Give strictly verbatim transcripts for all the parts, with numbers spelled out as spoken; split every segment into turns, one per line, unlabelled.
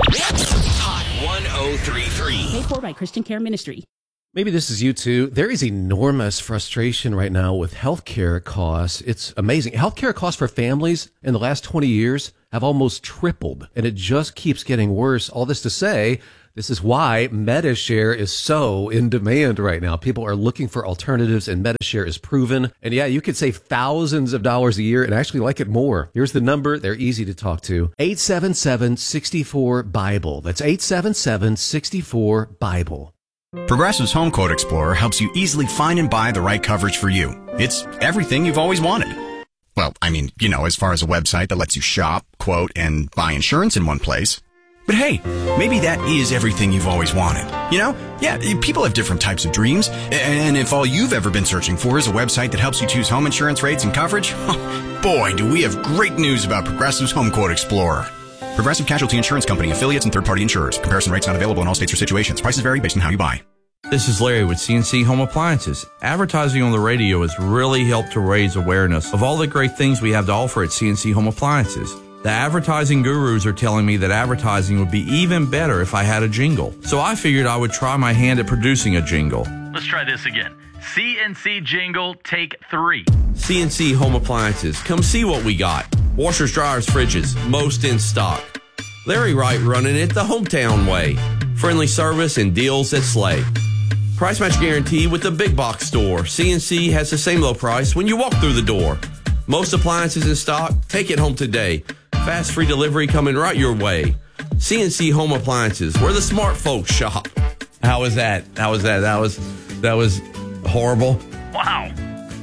Hot one oh three point three.
Paid for by Christian Care Ministry.
Maybe this is you too. There is enormous frustration right now with healthcare costs. It's amazing. Healthcare costs for families in the last twenty years have almost tripled, and it just keeps getting worse. All this to say, this is why MediShare is so in demand right now. People are looking for alternatives, and MediShare is proven. And yeah, you could save thousands of dollars a year and actually like it more. Here's the number. They're easy to talk to. eight seven seven, six four, BIBLE. That's eight seven seven, six four, BIBLE.
Progressive's Home Quote Explorer helps you easily find and buy the right coverage for you. It's everything you've always wanted. Well, I mean, you know, as far as a website that lets you shop, quote, and buy insurance in one place. But hey, maybe that is everything you've always wanted. You know? Yeah, people have different types of dreams. And if all you've ever been searching for is a website that helps you choose home insurance rates and coverage, boy, do we have great news about Progressive's Home Quote Explorer. Progressive Casualty Insurance Company, affiliates, and third-party insurers. Comparison rates not available in all states or situations. Prices vary based on how you buy.
This is Larry with C N C Home Appliances. Advertising on the radio has really helped to raise awareness of all the great things we have to offer at C N C Home Appliances. The advertising gurus are telling me that advertising would be even better if I had a jingle. So I figured I would try my hand at producing a jingle.
Let's try this again. C N C jingle, take three.
C N C Home Appliances. Come see what we got. Washers, dryers, fridges, most in stock. Larry Wright running it the hometown way. Friendly service and deals that slay. Price match guarantee with the big box store. C N C has the same low price when you walk through the door. Most appliances in stock. Take it home today. Fast free delivery coming right your way. C N C Home Appliances, where the smart folks shop. How was that? How was that? That was that was horrible.
Wow.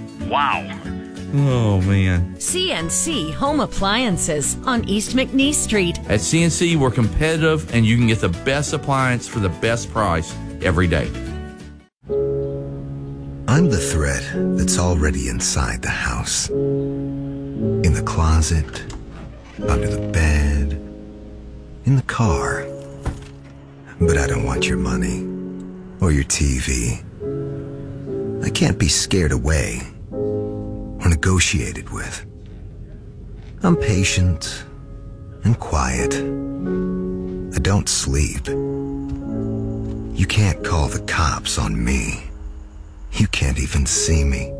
Wow.
Oh, man.
C N C Home Appliances on East McNeese Street.
At C N C, we're competitive, and you can get the best appliance for the best price every day.
I'm the thread that's already inside the house. In the closet, under the bed, in the car. But I don't want your money or your T V. I can't be scared away or negotiated with. I'm patient and quiet. I don't sleep. You can't call the cops on me. You can't even see me.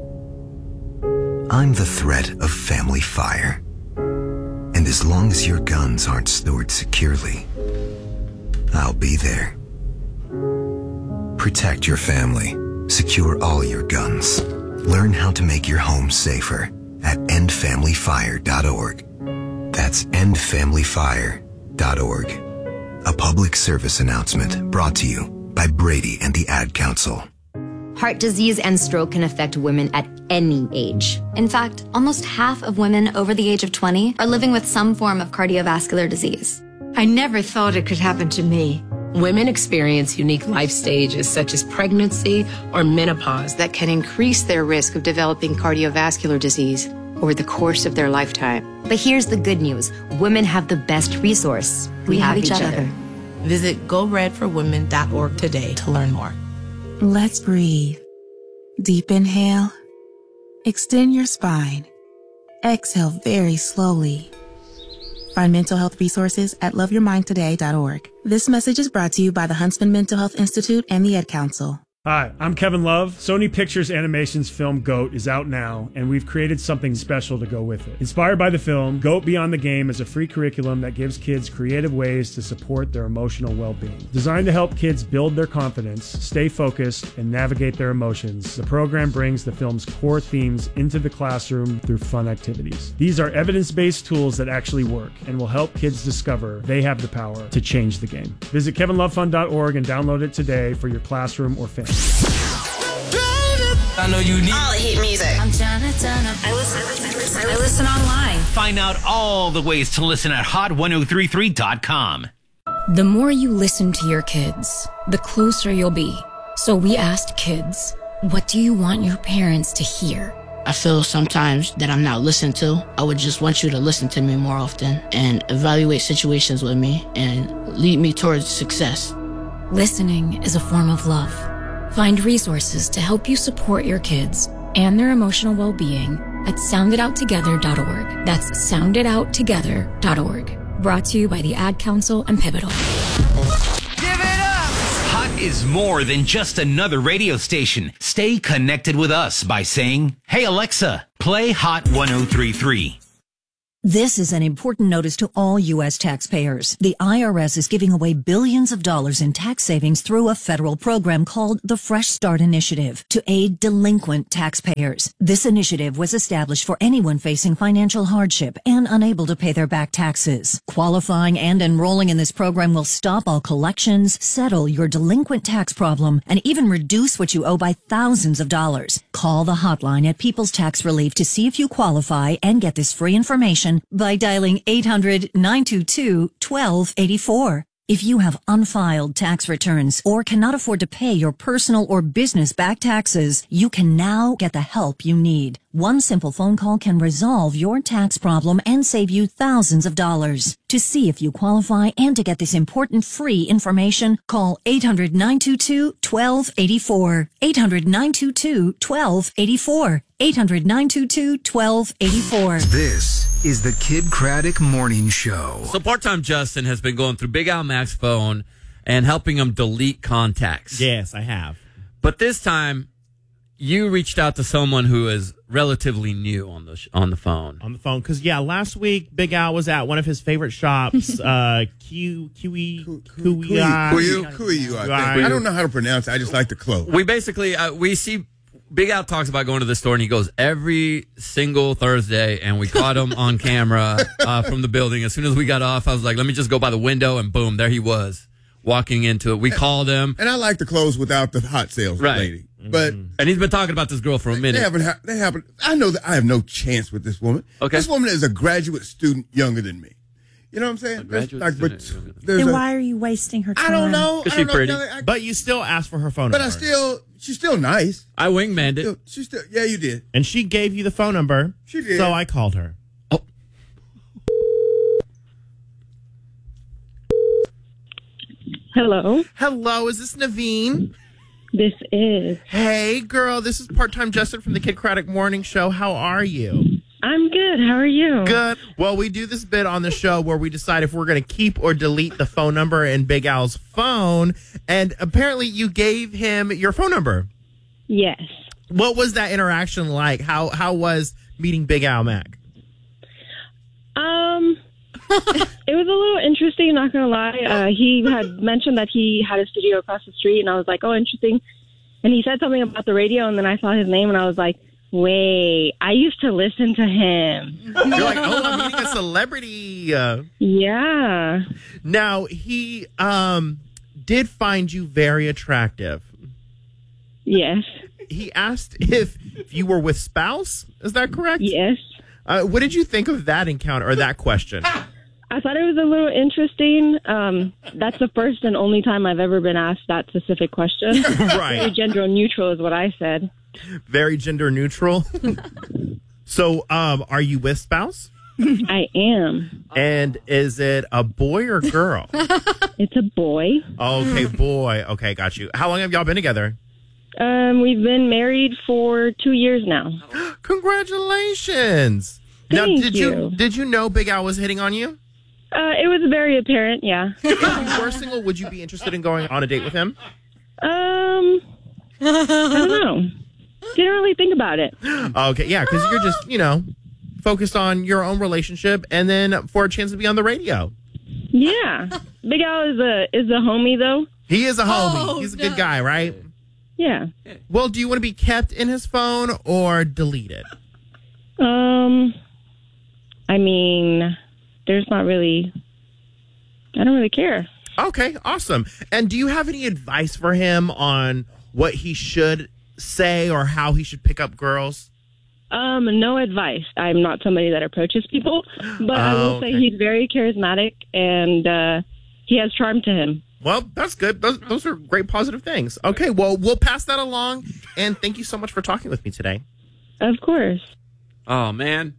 I'm the threat of family fire. And as long as your guns aren't stored securely, I'll be there. Protect your family. Secure all your guns. Learn how to make your home safer at end family fire dot org. That's end family fire dot org. A public service announcement brought to you by Brady and the Ad Council.
Heart disease and stroke can affect women at any age. In fact, almost half of women over the age of twenty are living with some form of cardiovascular disease.
I never thought it could happen to me. Women experience unique life stages such as pregnancy or menopause that can increase their risk of developing cardiovascular disease over the course of their lifetime.
But here's the good news. Women have the best resource. We, we have, have each, each other. other.
Visit go red for women dot org today to learn more.
Let's breathe. Deep inhale. Extend your spine. Exhale very slowly. Find mental health resources at love your mind today dot org. This message is brought to you by the Huntsman Mental Health Institute and the Ad Council.
Hi, I'm Kevin Love. Sony Pictures Animation's film GOAT is out now, and we've created something special to go with it. Inspired by the film, GOAT Beyond the Game is a free curriculum that gives kids creative ways to support their emotional well-being. Designed to help kids build their confidence, stay focused, and navigate their emotions, the program brings the film's core themes into the classroom through fun activities. These are evidence-based tools that actually work and will help kids discover they have the power to change the game. Visit kevin love fund dot org and download it today for your classroom or family.
I know you need
all the hit music. I'm trying to turn up. I listen, I listen, I listen online.
Find out all the ways to listen at hot ten thirty-three dot com.
The more you listen to your kids, the closer you'll be. So we asked kids, what do you want your parents to hear?
I feel sometimes that I'm not listened to. I would just want you to listen to me more often and evaluate situations with me and lead me towards success.
Listening is a form of love. Find resources to help you support your kids and their emotional well-being at sound it out together dot org. That's sound it out together dot org. Brought to you by the Ad Council and Pivotal.
Hot is more than just another radio station. Stay connected with us by saying, "Hey Alexa, play Hot one oh three point three."
This is an important notice to all U S taxpayers. The I R S is giving away billions of dollars in tax savings through a federal program called the Fresh Start Initiative to aid delinquent taxpayers. This initiative was established for anyone facing financial hardship and unable to pay their back taxes. Qualifying and enrolling in this program will stop all collections, settle your delinquent tax problem, and even reduce what you owe by thousands of dollars. Call the hotline at People's Tax Relief to see if you qualify and get this free information by dialing eight hundred, nine two two, one two eight four. If you have unfiled tax returns or cannot afford to pay your personal or business back taxes, you can now get the help you need. One simple phone call can resolve your tax problem and save you thousands of dollars. To see if you qualify and to get this important free information, call eight hundred, nine two two, one two eight four. eight hundred, nine two two, one two eight four. eight hundred, nine two two, one two eight four.
This is the Kid Craddock Morning Show.
So part-time Justin has been going through Big Al Mac's phone and helping him delete contacts.
Yes, I have.
But this time, you reached out to someone who is relatively new on the sh- on the phone.
On the phone, because yeah, last week Big Al was at one of his favorite shops, uh, Q Kiwi Kuyu
Kuyu. I think. I don't know how to pronounce it. I just like the clothes.
We basically uh, we see Big Al talks about going to the store, and he goes every single Thursday, and we caught him on camera uh, from the building. As soon as we got off, I was like, let me just go by the window, and boom, there he was walking into it. We called him.
And I like the clothes without the hot sales
right.
lady. But
and he's been talking about this girl for a minute.
They haven't. Ha- they haven't. I know that I have no chance with this woman.
Okay.
This woman is a graduate student younger than me. You know what I'm saying? There's like, but there's
Then
a-
why are you wasting her time?
I don't know. I
Because
don't
she's
know.
pretty.
I-
But you still asked for her phone
But
number.
I still, she's still nice.
I wingmanned it.
Still, she's still, yeah, you did.
And she gave you the phone number.
She did.
So I called her.
Oh.
Hello.
Hello, is this Naveen?
This is.
Hey, girl, this is part-time Justin from the Kid Craddock Morning Show. How are you?
I'm good. How are you?
Good. Well, we do this bit on the show where we decide if we're going to keep or delete the phone number in Big Al's phone. And apparently you gave him your phone number.
Yes.
What was that interaction like? How how was meeting Big Al Mac?
Um, it was a little interesting, not going to lie. Uh, he had mentioned that he had a studio across the street, and I was like, oh, interesting. And he said something about the radio, and then I saw his name, and I was like, wait, I used to listen to him.
You're like, oh, I'm meeting a celebrity. Uh,
yeah.
Now, he um did find you very attractive.
Yes.
He asked if, if you were with spouse. Is that correct?
Yes.
Uh, what did you think of that encounter or that question?
I thought it was a little interesting. Um, that's the first and only time I've ever been asked that specific question.
Right.
Very gender neutral is what I said.
Very gender neutral. So, um, are you with spouse?
I am.
And is it a boy or girl?
It's a boy.
Okay, boy. Okay, got you. How long have y'all been together?
Um, we've been married for two years now.
Congratulations. Now,
Thank
did you.
you.
did you know Big Al was hitting on you?
Uh, it was very apparent, yeah.
If you were single, would you be interested in going on a date with him?
Um, I don't know. Didn't really think about it.
Okay, yeah, because you're just, you know, focused on your own relationship and then for a chance to be on the radio.
Yeah. Big Al is a is a homie, though.
He is a homie.
Oh,
He's a
no.
good guy, right?
Yeah.
Well, do you want to be kept in his phone or deleted?
Um, I mean, there's not really, I don't really care.
Okay, awesome. And do you have any advice for him on what he should say or how he should pick up girls?
Um, no advice. I'm not somebody that approaches people, but I will
Oh,
say
okay.
he's very charismatic and uh, he has charm to him.
Well, that's good. Those, those are great positive things. Okay, well, we'll pass that along. And thank you so much for talking with me today.
Of course.
Oh, man.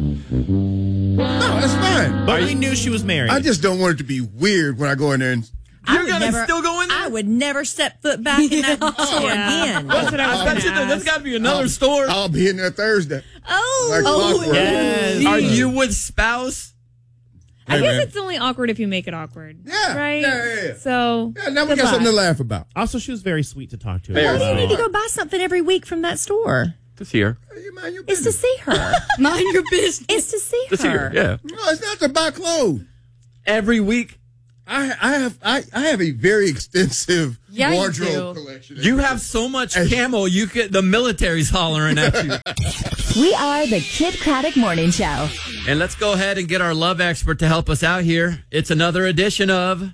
No, that's fine.
But we knew she was married.
I just don't want it to be weird when I go in there and.
I would never, I would never step foot back in that store again.
That's what I was
I bet you
gonna
that there's
ask.
got to be another
I'll,
store.
I'll be in there Thursday.
Oh,
Like
oh
clockwork.
Yes.
Are you with spouse?
I
Hey,
guess
man.
it's only awkward if you make it awkward.
Yeah,
Right?
yeah, yeah, yeah.
So.
Yeah, now we
good
got something to
luck.
laugh about.
Also, she was very sweet to talk to.
Why do you need to go buy something every week from that store?
To see her.
It's to see her.
Mind your business.
It's to see
To see her, yeah.
No, it's not to buy clothes.
Every week.
I I have I, I have a very extensive
Yeah, you
wardrobe
do.
collection.
You have so much camo, you could, the military's hollering at you.
We are the Kid Craddock Morning Show.
And let's go ahead and get our love expert to help us out here. It's another edition of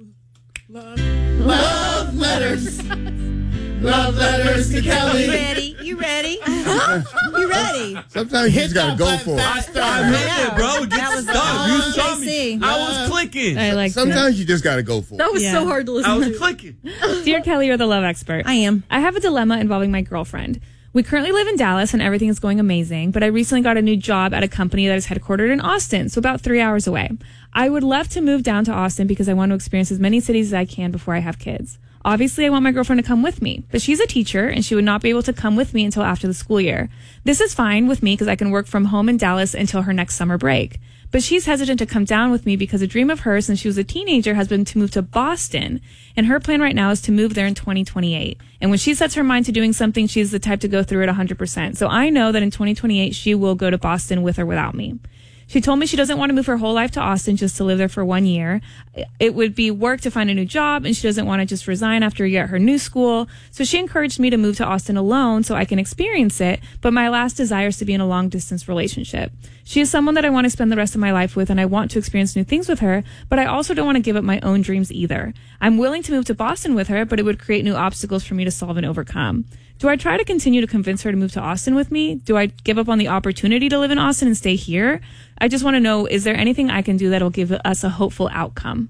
Love letters. Love letters to Kelly.
You ready? You ready? you ready?
Sometimes you just gotta go for it.
I meant it, bro. Get
That was
stuck.
all
You
on
saw
J
me.
C.
I was clicking.
I like
Sometimes you just gotta go for it.
That was
Yeah.
so hard to listen
I
to.
was clicking.
Dear Kelly, you're the love expert.
I am.
I have a dilemma involving my girlfriend. We currently live in Dallas and everything is going amazing, but I recently got a new job at a company that is headquartered in Austin, so about three hours away. I would love to move down to Austin because I want to experience as many cities as I can before I have kids. Obviously, I want my girlfriend to come with me, but she's a teacher and she would not be able to come with me until after the school year. This is fine with me because I can work from home in Dallas until her next summer break. But she's hesitant to come down with me because a dream of hers since she was a teenager has been to move to Boston. And her plan right now is to move there in twenty twenty-eight. And when she sets her mind to doing something, she's the type to go through it one hundred percent. So I know that in twenty twenty-eight, she will go to Boston with or without me. She told me she doesn't want to move her whole life to Austin just to live there for one year. It would be work to find a new job, and she doesn't want to just resign after you get her new school. So she encouraged me to move to Austin alone so I can experience it, but my last desire is to be in a long-distance relationship. She is someone that I want to spend the rest of my life with, and I want to experience new things with her, but I also don't want to give up my own dreams either. I'm willing to move to Boston with her, but it would create new obstacles for me to solve and overcome. Do I try to continue to convince her to move to Austin with me? Do I give up on the opportunity to live in Austin and stay here? I just want to know, is there anything I can do that'll give us a hopeful outcome?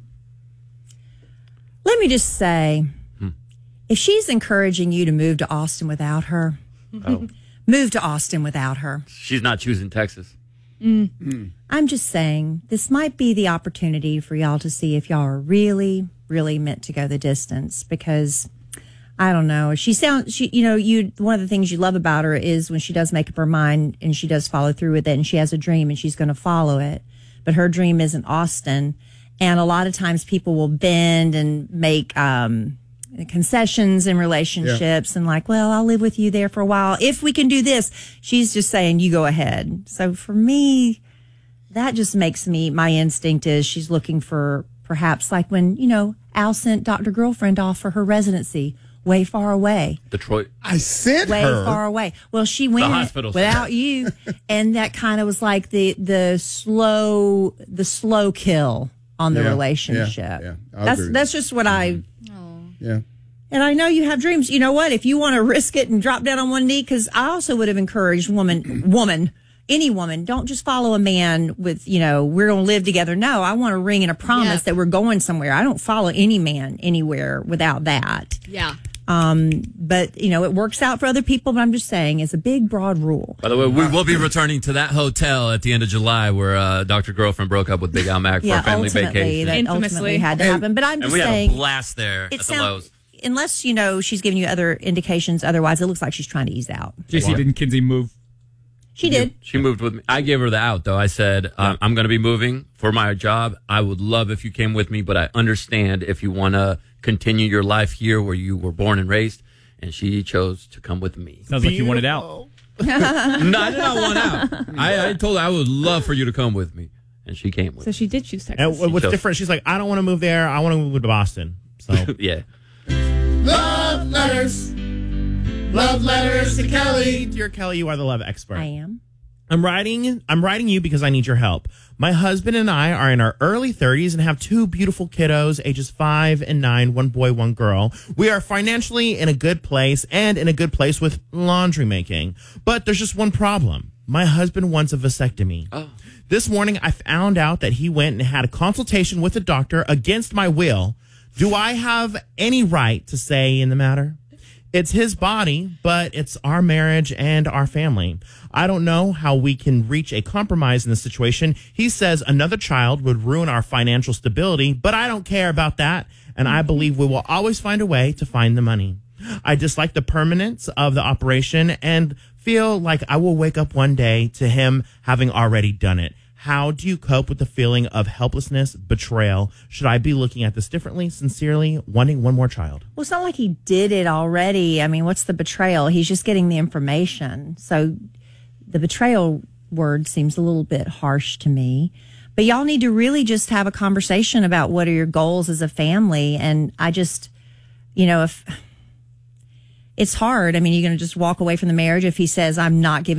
Let me just say, hmm. if she's encouraging you to move to Austin without her,
Oh.
move to Austin without her.
She's not choosing Texas.
Mm. Mm. I'm just saying, this might be the opportunity for y'all to see if y'all are really, really meant to go the distance, because I don't know. She sounds, she, you know, you, one of the things you love about her is when she does make up her mind and she does follow through with it, and she has a dream and she's going to follow it. But her dream isn't Austin. And a lot of times people will bend and make, um, concessions in relationships, yeah. and like, well, I'll live with you there for a while if we can do this. She's just saying, you go ahead. So for me, that just makes me, my instinct is she's looking for perhaps like when, you know, Al sent Doctor Girlfriend off for her residency way far away.
Detroit.
I sent
way
her.
far away. Well, she went without you. And that kind of was like the, the slow, the slow kill on the
yeah,
relationship.
Yeah, yeah.
That's, that's just what I,
yeah.
And I know you have dreams. You know what? If you want to risk it and drop down on one knee, because I also would have encouraged woman, woman, any woman, don't just follow a man with, you know, we're going to live together. No, I want a ring and a promise yeah. that we're going somewhere. I don't follow any man anywhere without that.
Yeah.
Um, but, you know, it works out for other people, but I'm just saying it's a big, broad rule.
By the way, we will be returning to that hotel at the end of July where uh, Doctor Girlfriend broke up with Big Al Mac for
yeah,
a family
ultimately,
vacation.
That
Infamously.
ultimately had to happen. But I'm just
and we
saying.
had a blast there at
sound,
the Lowe's.
Unless, you know, she's giving you other indications. Otherwise, it looks like she's trying to ease out.
J C, didn't Kinsey move?
She did.
She moved with me. I gave her the out, though. I said, um, I'm going to be moving for my job. I would love if you came with me, but I understand if you want to continue your life here where you were born and raised. And she chose to come with me.
Sounds Beautiful. Like you wanted out.
No, I did not want out. I, I told her I would love for you to come with me. And she came with
so
me.
So she did choose Texas.
And what's different, she's like, I don't want to move there. I want to move to Boston. So
yeah.
Love letters. Love letters to Kelly. Dear Kelly, you are the love expert.
I am.
I'm writing I'm writing you because I need your help. My husband and I are in our early thirties and have two beautiful kiddos, ages five and nine, one boy, one girl. We are financially in a good place and in a good place with laundry making. But there's just one problem. My husband wants a vasectomy.
Oh.
This morning, I found out that he went and had a consultation with a doctor against my will. Do I have any right to say in the matter? It's his body, but it's our marriage and our family. I don't know how we can reach a compromise in this situation. He says another child would ruin our financial stability, but I don't care about that, and I believe we will always find a way to find the money. I dislike the permanence of the operation and feel like I will wake up one day to him having already done it. How do you cope with the feeling of helplessness, betrayal? Should I be looking at this differently? Sincerely, wanting one more child.
Well, it's not like he did it already. I mean, what's the betrayal? He's just getting the information. So the betrayal word seems a little bit harsh to me. But y'all need to really just have a conversation about what are your goals as a family. And I just, you know, if it's hard, I mean, you're going to just walk away from the marriage if he says, I'm not giving